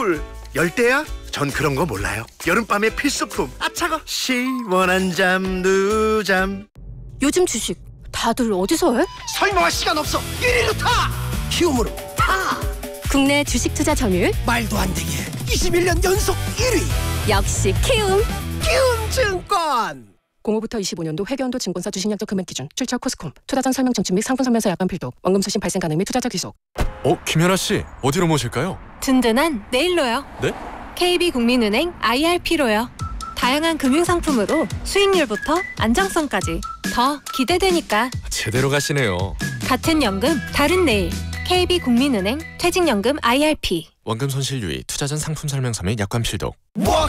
쿨. 열대야? 전 그런 거 몰라요. 여름밤의 필수품. 아 차가. 시원한 잠 누잠. 요즘 주식 다들 어디서 해? 설명할 시간 없어. 1위로 타. 키움으로 타. 국내 주식 투자 점유율 말도 안 되게 21년 연속 1위. 역시 키움. 키움증권. 05부터 25년도 회계연도 증권사 주식약정 금액 기준 출처 코스콤 투자 전 설명 청취 및 상품 설명서 약관 필독 원금 수신 발생 가능 및 투자자 귀속. 김연아 씨 어디로 모실까요? 든든한 내일로요. 네? KB국민은행 IRP로요. 다양한 금융상품으로 수익률부터 안정성까지 더 기대되니까. 제대로 가시네요. 같은 연금 다른 내일. KB국민은행 퇴직연금 IRP. 원금 손실 유의, 투자 전 상품 설명서 및 약관 필독.